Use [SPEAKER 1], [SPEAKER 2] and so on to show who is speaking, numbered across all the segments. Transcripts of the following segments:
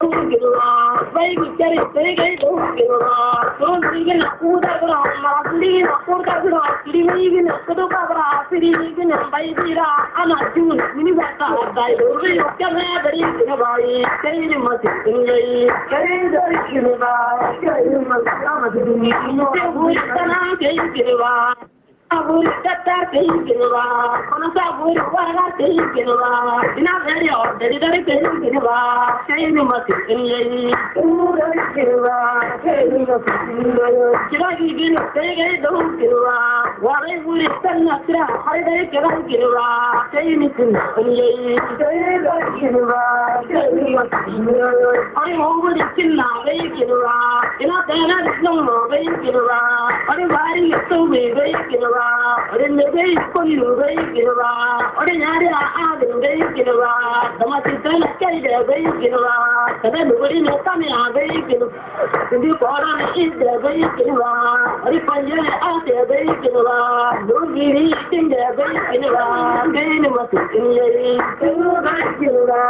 [SPEAKER 1] baby carry take do don't begin puda gra marandi puda gra living kudu kabra living baby ra ana jun mini bata dai do kame dari bai kare mati ngai kare dari kinwa kare mati amati ni no buitana kai kinwa Aburi tata kai kinwa kono saburi wara kai kinwa ina very ordinary kai kinwa kai mati ngai ura kinwa kai mati ngai kira gin kai do kinwa wara buri tanna kira hari dai kira kinwa kai mati ngai kai do kinwa kai mati ngai ari hoburi kinna kai kinwa ina dana no kai kinwa ari bari to be kai kinwa Ore nebe koni nube kinwa ore nyare a nube kinwa damati tana kai de be kinwa kada nubari ne tane a be kinwa ndi kora ne ide be kinwa ore panje a de be kinwa dogiri tinde be kinwa gaine matu kinye kinwa kinwa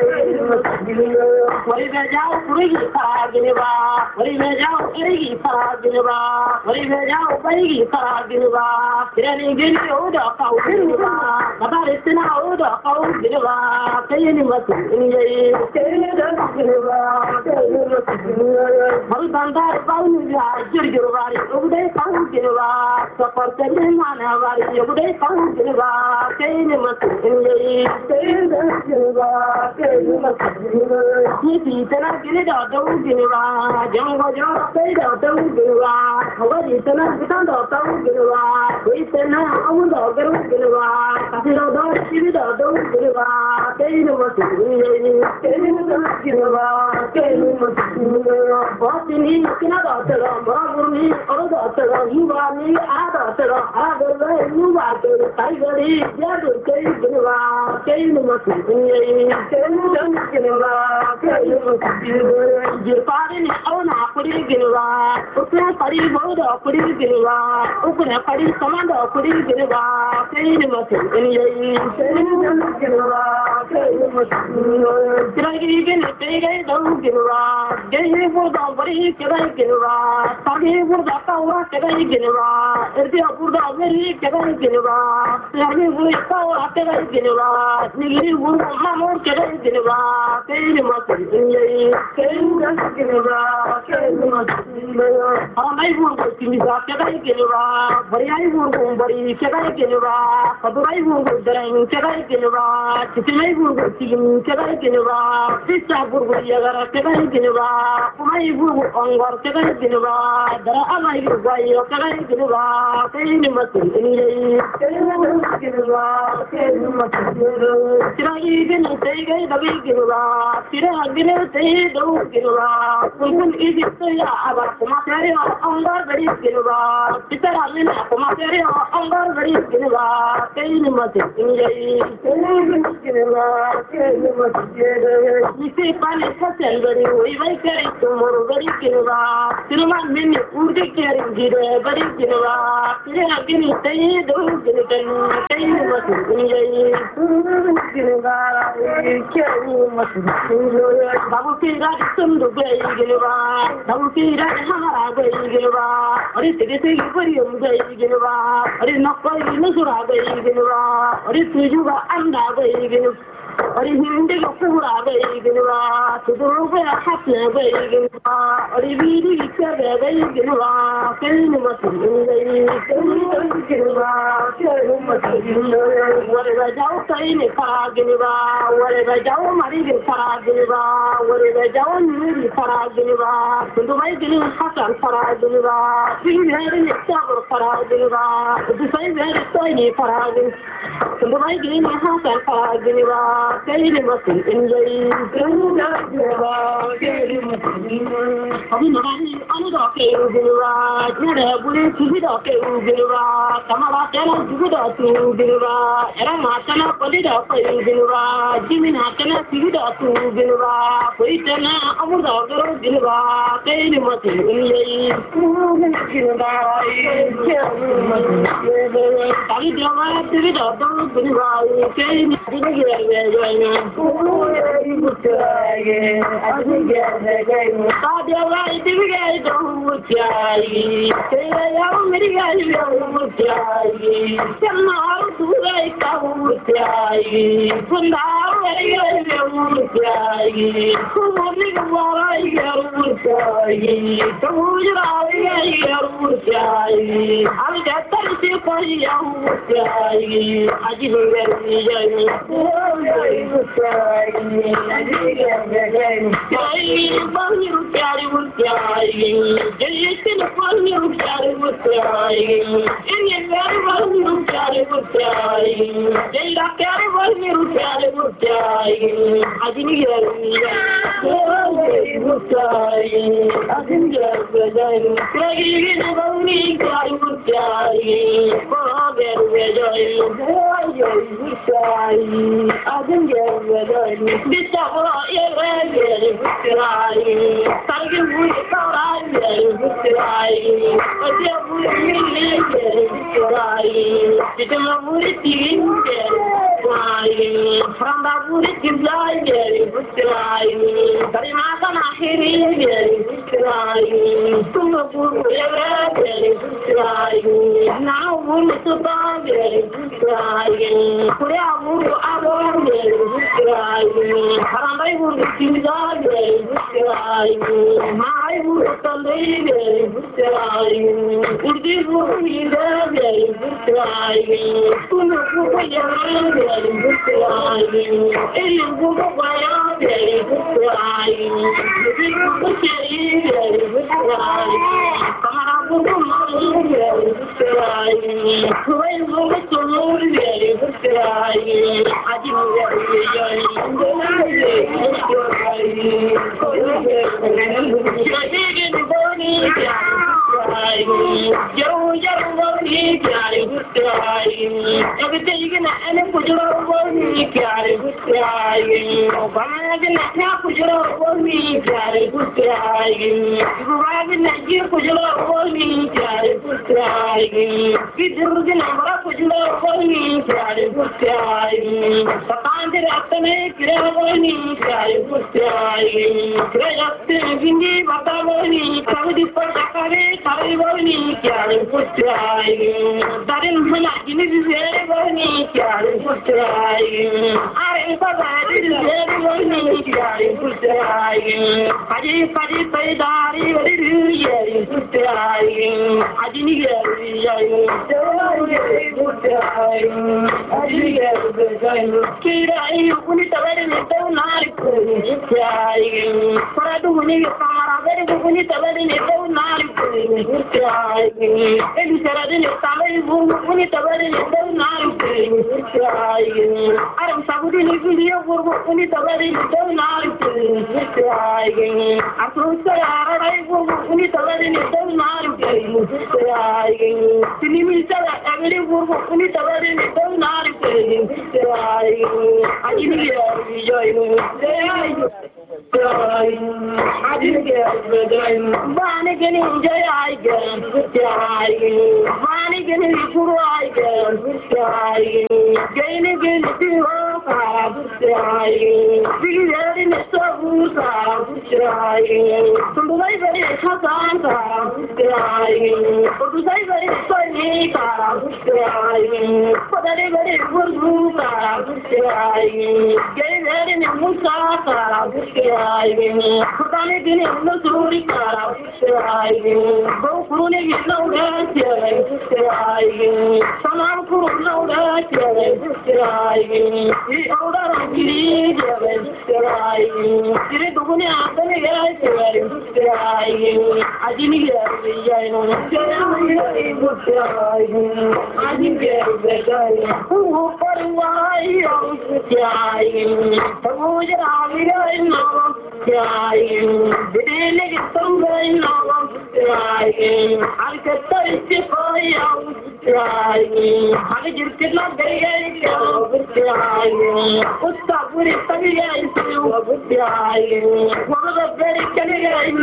[SPEAKER 1] ore be jao puri pa kinwa ore be jao eri pa kinwa ore be jao bai pa kinwa Kirani gini oda kau girwa, kabare sina oda kau girwa, kayeni matu inye, kayeni dan girwa, kayeni matu inye. Hari bandar bau ya girwa, oda kau girwa, sapar kene mana wari, oda kau girwa, kayeni matu inye, kayeni dan girwa, kayeni matu inye. Niti tena gini da dau girwa, jango jango kay da dau girwa, hawari tena kita da dau girwa. Tena awu da garu girwa kasiro da shiri da do girwa kai no matu ni kai no da girwa kai no matu boti ni kina da tera maragurni oro da tera yuwa ni a da tera a da le yuwa ke kai gari ya do kai girwa kai no matu ni kai no da girwa kai no matu jirpari ni auna kuri girwa ukne pari bo da kuri girwa ukne pari samanda kuri girwa kai ni matu in yayi kai ni girwa kai ni matu kiragi gin kai dau girwa gai bu da bari kai girwa sagi bu da kawa kai girwa erdi bu da bari kai girwa lagi bu kawa kai girwa nigiri bu mamor kai girwa kai ni matu in yayi kai ni girwa kai ni matu amai bu kimi da kai girwa bari ai bu bari kai girwa kadurai bu daran kai girwa titimai bu tigim kai girwa sisa bu yagara kai girwa kumai bu ongor kai girwa dara amai bu bayo kai girwa kai ni matu inye kai ni girwa kai ni matu tirai gin sai gai da girwa tirai gin sai do girwa kun idi sai aba kuma tare ongor bari girwa titara min kuma tare ongor bari girwa kai ni matu inye kai ni girwa kai ni matu ni sai pani kasan bari wai bai kare tumur bari girwa tiruman min urde kare gire bari girwa tirai gin sai do girwa kai ni matu inye girwa kai ni matu babu kira sundu bai girwa babu kira hara bai girwa ore tege tege bari bai girwa ore nakkoi nusura bai girwa ore tujuga anda bai girwa ore hindi ko pura bai girwa tuduru bai hatna bai girwa ore biri kare bai girwa kai ni matu inye kai ni girwa kai ni matu inye ore ba jau kai ni fara girwa ore ba jau mari fara girwa ore ba jau ni fara girwa tundu bai gini hasan fara girwa sing hari ni sabur fara girwa du sai hari sai ni fara girwa tundu bai gini hasan fara girwa kai ni matu inye kai ni girwa kai ni matu abi nagani anu da kai girwa jere bule tibi da kai girwa kamala tera tibi da girwa era matana poli da kai girwa jimina tana tibi da girwa koi tana amu da garo girwa kai ni matu inye girwa kali jawa tibi da girwa kai ni girwa Butchai, I didn't get the game. Thought you right, the guy don't Butchai. Say I am very guy, Butchai. Somehow to like Butchai. From now, I Butchai. Who only why Butchai. So you are Butchai. I'll get to for you, Butchai. I didn't get the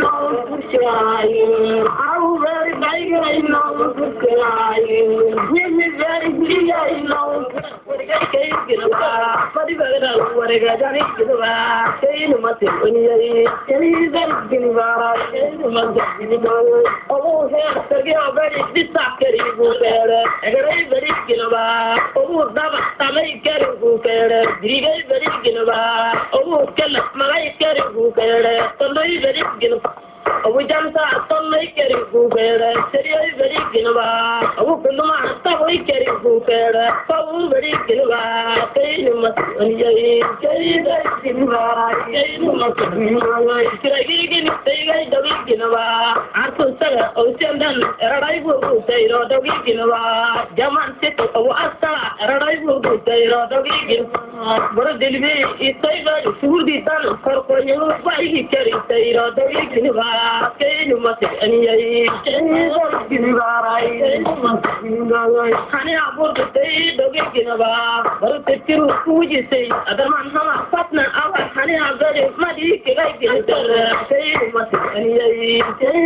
[SPEAKER 2] I
[SPEAKER 1] me very good, I know. What a cake, you know, but if I don't want to get on it, you know, say no matter when you're very good, oh, here, the very distracted, and very good, oh, Tamay carry who care, Diga very good, oh, Kalak carry who care, Sunday very good. We jump out some make it who bear, Seria very Ginova, a woman, Savoy carry who bear, Paul very Ginova, say you must say that Ginova, say you must be the Ginova, Arthur Saga, Ocean, arrive will say, the Ginova, German City, Asta, arrive will say, the Ginova, but delivery is favor, food is done, for you, why he carry say, the Ginova. You must any honey, I want to say the weekend about what the two who you say, other man, Hama, partner, our honey, I'm very muddy, like it. Say you must any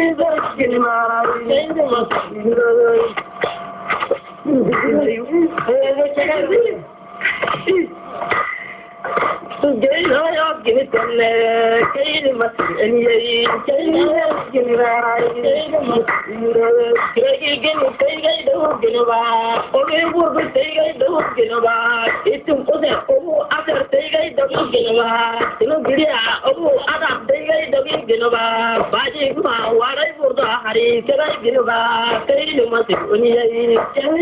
[SPEAKER 1] today, I give it on the Katie must any give me okay, would say I don't get about it to put it over other say I don't get about you know, other day I don't get about Bajik, what I would hurry, can I get about Katie must only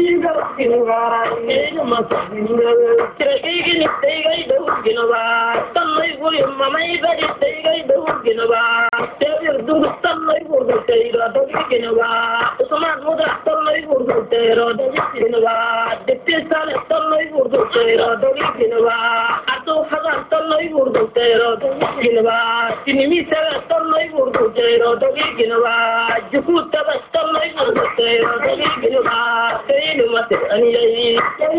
[SPEAKER 1] Sunlight William, Mamma, very say I don't get about. Tell you, do sunlight will say, don't get about. Someone would have sunlight will say, don't get about. The pistol sunlight will say, don't get about. I don't have sunlight will say, don't get about. In me, sunlight will say, don't get about. You could have a sunlight will say, don't get about. Say, you must any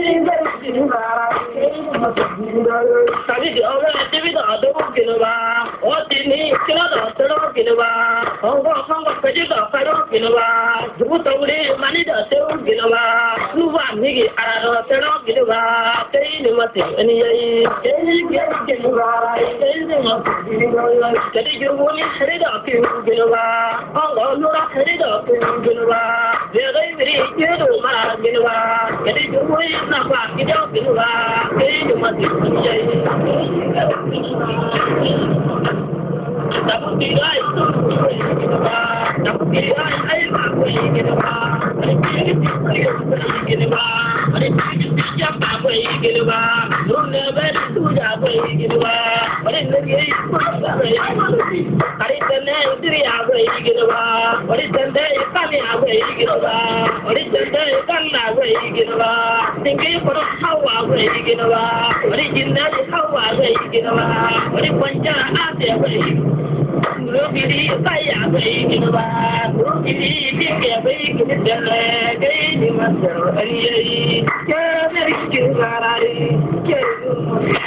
[SPEAKER 1] activity don't get about what they need, cannot get about. Hong Kong, Prejudice, I don't get about. You put away money that they don't get about. You want me, I don't get about. Say, you must any get about. Say, you want it, head up, you get about. Hong Kong, not headed up, you get about. Very, very, you don't get about. Get it, you want not back, you don't get about. Say, you must that would be right. That would be right. I'm going to get about. I get about. I jump away, get about. Don't never do that way, get about. But in the game, I didn't know 3 hours, get about. What is the day? Funny away, get about. What is the day? Fun away, get about. Thinking for how away, get about. What is in there? How away, get about. What is one jar out there? Look at the fire, baby, look at the baby, the